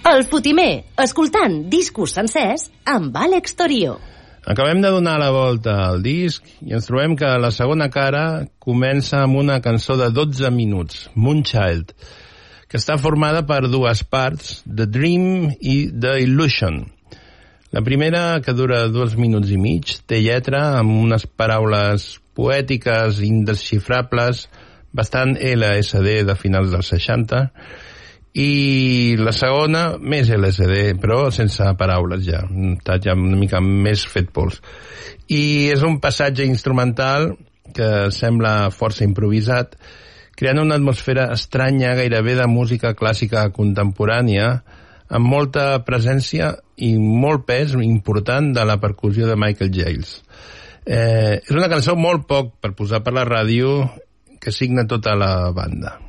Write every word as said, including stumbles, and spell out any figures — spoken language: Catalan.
El Fotimer, escoltant discos sencers amb Àlex Torio. Acabem de donar la volta al disc i ens trobem que la segona cara comença amb una cançó de dotze minuts, Moonchild, que està formada per dues parts, The Dream i The Illusion. La primera, que dura dos minuts i mig, té lletra amb unes paraules poètiques indesxifrables, bastant L S D de finals dels seixanta, i la segona, més L S D, però sense paraules ja, està ja una mica més fet pols. I és un passatge instrumental que sembla força improvisat, creant una atmosfera estranya, gairebé de música clàssica contemporània, amb molta presència i molt pes important de la percussió de Michael Giles. Eh, és una cançó molt poc per posar per la ràdio que signa tota la banda.